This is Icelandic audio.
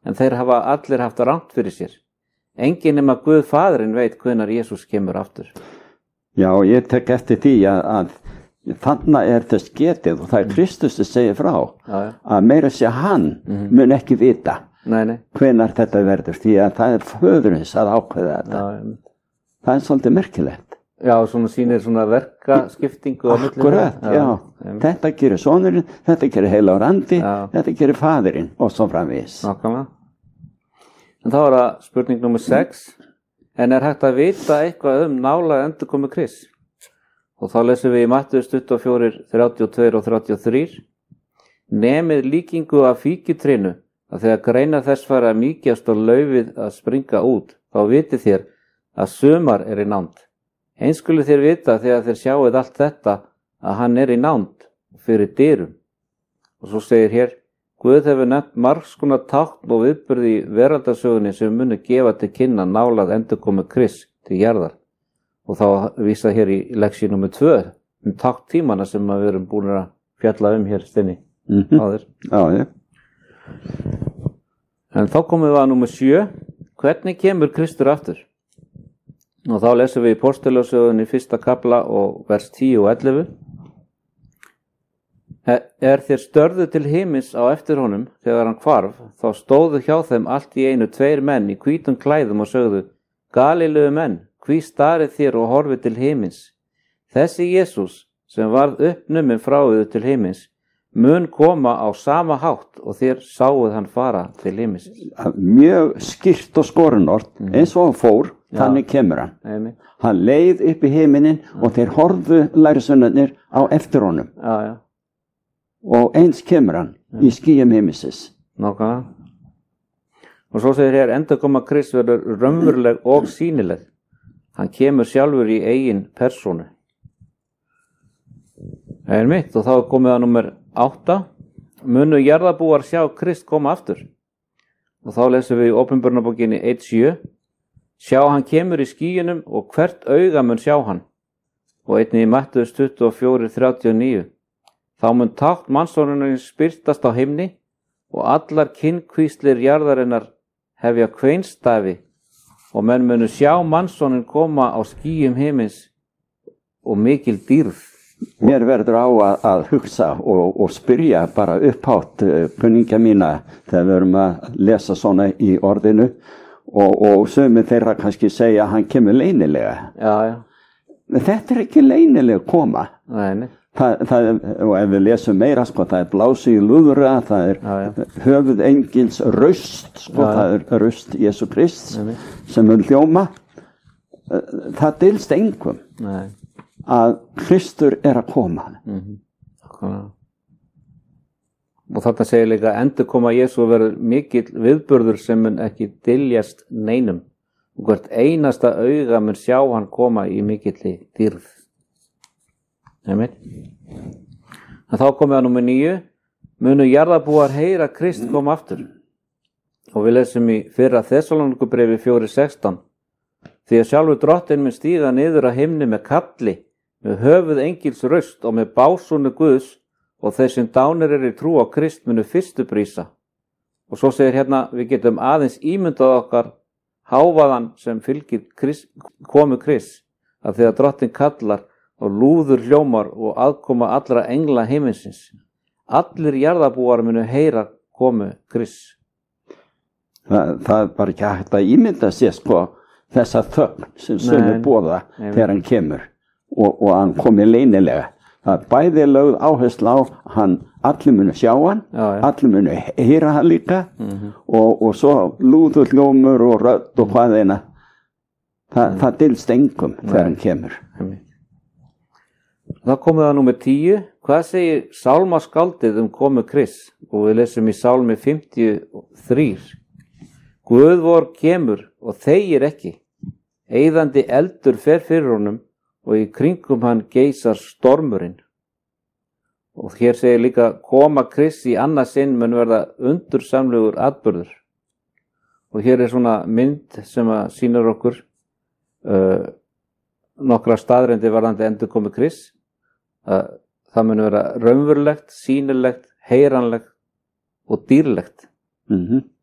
en þeir hafa allir haft rangt fyrir sér. Enginn nema Guð Faðirinn veit hvenær Jesús kemur aftur. Já, ég tek eftir því að þannig þess getið og það Kristus að segja frá að meira sé hann mun ekki vita hvenær þetta verður því að það föðurins að ákveða þetta. Það svolítið merkilegt. Já, svona sýnir svona verkaskiptingu á milli. Akkurat, já. Þetta gerir sonurinn, þetta gerir heilagur andi, þetta gerir faðirinn og svo framvegis. Nákvæmlega. En þá það spurning númer 6. En hægt að vita eitthvað nálæga endurkomu Krists? Og þá lesum við í Mattheus 24, 32 og 33. Nemið líkingu af fíkjutrénu, að þegar greinar þess fara að mýkjast og laufið að springa út, þá vitið þér að sumar í nánd. Eins skulu þér vita þegar þér sjáið allt þetta að hann í nánd fyrir dyrum. Og svo segir hér, Guð hefur nefnt margs konar tákn og viðburði í veraldarsögunni sem munu gefa til kynna nálað endurkomu Krists til jarðar. Og þá vísa hér í leksíu númer 2 tákn tímana sem við erum búin að fjalla hér stinni áður. Já. En þá komum við að númer 7. Hvernig kemur Kristur aftur? Og þá lesum við í Póstulssögunni 1. kafla og vers 10 og 11. Þér störðu til himins á eftir honum þegar hann hvarf, þá stóðu hjá þeim allt í einu 2 menn í hvítum klæðum og sögðu, Galileu menn, hví starið þér og horfið til himins? Þessi Jesús, sem varð uppnuminn frá yður til himins, mun koma á sama hátt og þér sáuð hann fara til himins. Mjög skýrt og skorinort, eins og hann fór, þannig kemur hann. Amen. Hann leið upp í himinin og þeir horfðu lærisveinarnir á eftir honum. Já. Og eins kemur hann í skýjum himinsins. Nákvæmlega. Og svo segir hér, endurkoma Krists verður raunveruleg og sýnileg. Hann kemur sjálfur í eigin persónu. Það er mitt og þá er komið að númer 8. Munu jarðarbúar sjá Krist koma aftur. Og þá lesum við í Opinberunarbókinni 1:7. Sjá hann kemur í skýjunum og hvert auga mun sjá hann. Og einnig í Mattheus 24:39. Þá mun tákn mannssonarins birtast á himni og allar kynnkvíslir jarðarinnar hefja kveinstafi og menn munu sjá mannssonin koma á skýjum himins og mikil dýrð. Mér verður á að hugsa og spyrja bara upphátt kunningja mína þegar við erum að lesa svona í orðinu og sumir þeirra kannski segja að hann kemur leynilega. Já. Þetta ekki leynilega koma. Nei. Og ef við lesum meira, það blási í lúðra, það höfuð engils raust, það raust Jesú Krist sem hljóma. Það dylst engum að Kristur að koma. Og þarna segir líka endurkoma Jesú verður mikill viðburður sem mun ekki dyljast neinum og hvert einasta auga mun sjá hann koma í mikilli dýrð. En þá komum við að númer 9. Munu jarðarbúar heyra Krist koma aftur. Og við lesum í 1. Þessaloníkubréfi 4:16. Því að sjálfur drottinn mun stíga niður að himni með kalli, með höfuð engils raust og með básúnu Guðs og þeir sem dánir í trú á Krist munu fyrstu brísa. Og svo segir hérna, við getum aðeins ímyndað okkar hávaðan sem fylgir komu Krist, að þegar drottinn kallar og lúður hljómar og aðkoma allra engla himinsins. Allir jarðarbúar munu heyra komu Krists. Það var ekki hægt að ímynda sér þessa þögn sem sömu boða þegar hann kemur og hann komi leynilega. Það bæði lögð áherslu á hann, allir munu sjá hann, allir munu heyra hann líka og svo lúður hljómur og rödd og hvað eina. Það dylst engum þegar hann kemur. Það komið að númer 10. Hvað segir sálmaskáldið komu Krists? Og við lesum í sálmi 53. Guð vor kemur og þegir ekki. Eyðandi eldur fer fyrir honum og í kringum hann geysar stormurinn. Og hér segir líka koma Krists í annað sinn mun verða undursamlegur atburður. Og hér svona mynd sem að sýnir okkur nokkra staðreyndir varðandi endurkomu Krists. Það mun vera raunverulegt, sýnilegt, heyranlegt og dýrlegt.